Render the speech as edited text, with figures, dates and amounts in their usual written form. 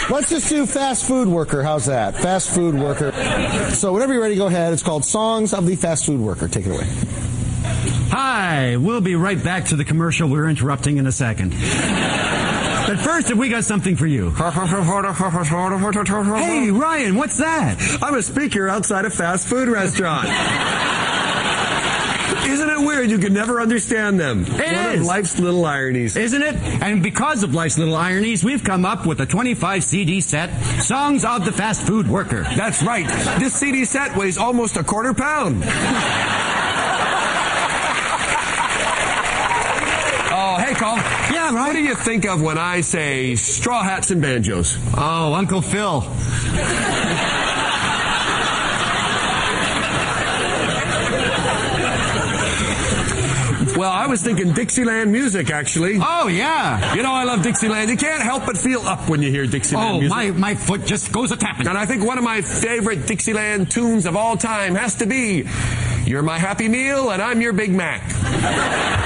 Let's just do fast food worker. How's that? Fast food worker. So whenever you're ready, go ahead. It's called Songs of the Fast Food Worker. Take it away. Hi, we'll be right back to the commercial we're interrupting in a second. But first, we got something for you. Hey, Ryan, what's that? I'm a speaker outside a fast food restaurant. Isn't it weird you can never understand them? It One is. of life's little ironies. Isn't it? And because of life's little ironies, we've come up with a 25 CD set, Songs of the Fast Food Worker. That's right. This CD set weighs almost a quarter pound. Oh, hey, Cole. Yeah, right? What do you think of when I say straw hats and banjos? Oh, Uncle Phil. Well, I was thinking Dixieland music, actually. Oh, yeah. You know, I love Dixieland. You can't help but feel up when you hear Dixieland music. Oh, my foot just goes a-tapping. And I think one of my favorite Dixieland tunes of all time has to be You're My Happy Meal and I'm Your Big Mac.